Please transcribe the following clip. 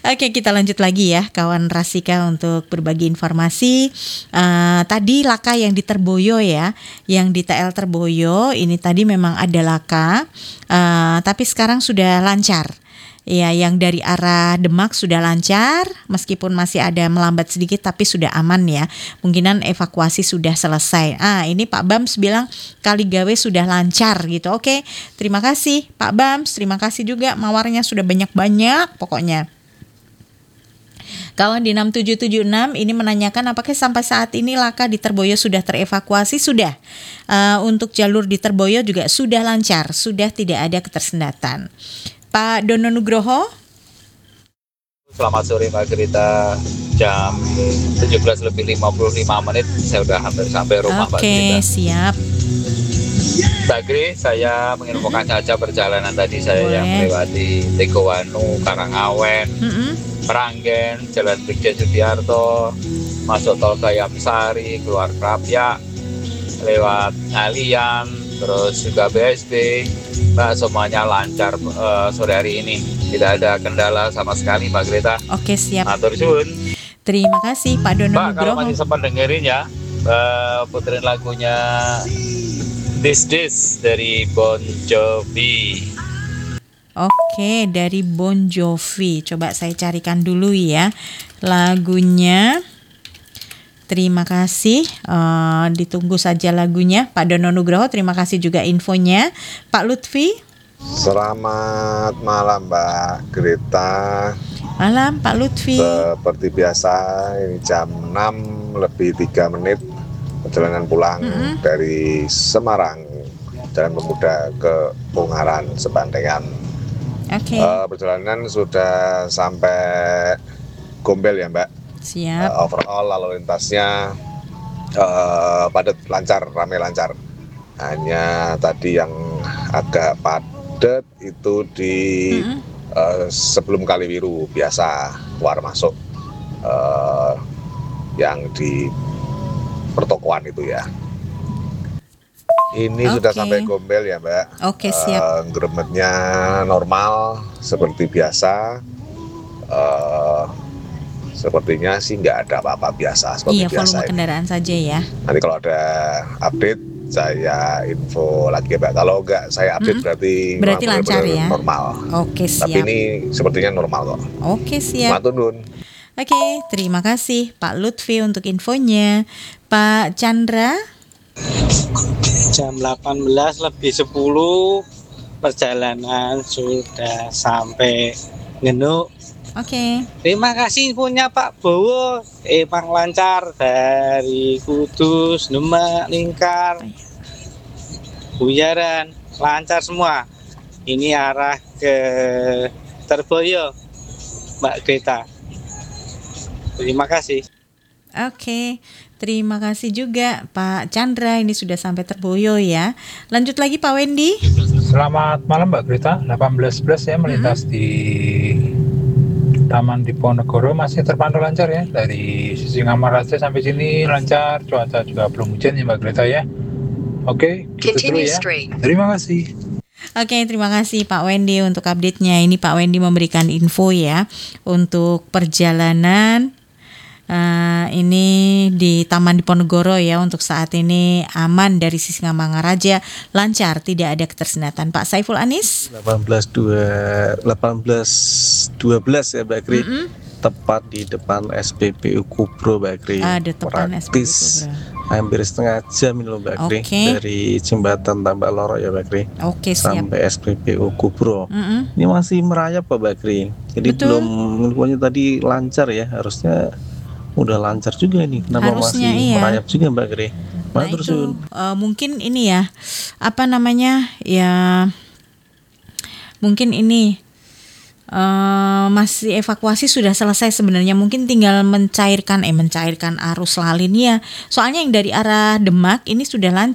Oke, kita lanjut lagi ya, kawan Rasika, untuk berbagi informasi. Tadi laka yang di Terboyo ya, yang di TL Terboyo ini tadi memang ada laka, tapi sekarang sudah lancar. Ya, yang dari arah Demak sudah lancar, meskipun masih ada melambat sedikit, tapi sudah aman ya. Mungkinan evakuasi sudah selesai. Ini Pak Bams bilang Kaligawe sudah lancar gitu. Oke, terima kasih Pak Bams, terima kasih juga, mawarnya sudah banyak-banyak pokoknya. Kawan di 6776 ini menanyakan apakah sampai saat ini laka di Terboyo sudah terevakuasi? Sudah. Untuk jalur di Terboyo juga sudah lancar, sudah tidak ada ketersendatan. Pak Dono Nugroho. Selamat sore Mbak Grita, jam 17:55 saya udah hampir sampai rumah Mbak Grita. Oke, siap. Mbak Gri, saya menginfokan saja perjalanan tadi saya yang melewati Tegowanu, Karangawen, Meranggen, Jalan Brigjen Sudiarto, masuk tol Gayam Sari, keluar Krapyak, lewat Ngalian, terus juga BSD. Mbak, semuanya lancar sore hari ini, tidak ada kendala sama sekali Mbak Greta. Oke, siap. Matur suwun. Terima kasih Pak Dono Mbak, kalau Nugroho. masih sempat dengerin ya, puterin lagunya This dari Bon Jovi. Oke, dari Bon Jovi. Coba saya carikan dulu ya lagunya. Terima kasih, ditunggu saja lagunya Pak Dono Nugroho. Terima kasih juga infonya Pak Lutfi. Selamat malam Mbak Greta. Malam Pak Lutfi. Seperti biasa ini jam 6 lebih 3 menit perjalanan pulang dari Semarang, Jalan Pemuda ke Ungaran, Sebantengan. Oke. Perjalanan sudah sampai Gombel ya Mbak. Siap. Overall lalu lintasnya padat, lancar, ramai lancar. Hanya tadi yang agak padat itu di sebelum Kaliwiru, biasa keluar masuk yang di pertokoan itu ya. Ini sudah sampai Gombel ya Mbak. Oke, siap. Gremetnya normal seperti biasa. Sepertinya sih nggak ada apa-apa, biasa seperti Iya, biasa. volume kendaraan saja ya. Nanti kalau ada update saya info lagi ya Mbak. Kalau nggak saya update berarti lancar ya. Normal. Oke, siap. Tapi ini sepertinya normal kok. Oke, siap. Matur nuwun. Oke, terima kasih Pak Lutfi untuk infonya. Pak Chandra. Jam 18:10 perjalanan sudah sampai Ngenuk. Oke. Terima kasih infonya Pak Bowo. Emang lancar dari Kudus, Demak, Lingkar, Buyaran, lancar semua. Ini arah ke Terboyo, Mbak Greta. Terima kasih. Oke, terima kasih juga Pak Chandra, ini sudah sampai Terboyo ya. Lanjut lagi Pak Wendy. Selamat malam Mbak Greta, 18:11 ya melintas di Taman Diponegoro, masih terpantau lancar ya. Dari sisi Ngamaraja sampai sini lancar, cuaca juga belum hujan ya Mbak Greta ya. Oke, gitu dulu ya. Terima kasih. Oke, terima kasih Pak Wendy untuk update-nya. Ini Pak Wendy memberikan info ya untuk perjalanan ini di Taman Diponegoro ya, untuk saat ini aman dari sisi Ngamangaraja, lancar, tidak ada ketersendatan. Pak Saiful Anis. 18:12 ya Mbak Kri. Tepat di depan SPBU Kubro Mbak Kri. Depan SPBU Kubro. Hampir setengah jam ini loh Mbak Kri. Dari jembatan Tambak Loro ya Mbak Kri. Oke, siap. Sampai SPBU Kubro. Ini masih merayap Pak Mbak Kri. Jadi betul. Belum tadi lancar ya, harusnya udah lancar juga nih. Kenapa harusnya masih merayap juga Mbak Kri? Nah itu mungkin ini ya, apa namanya ya, mungkin ini masih evakuasi sudah selesai sebenarnya, mungkin tinggal mencairkan arus lalin ya. Soalnya yang dari arah Demak ini sudah lancar.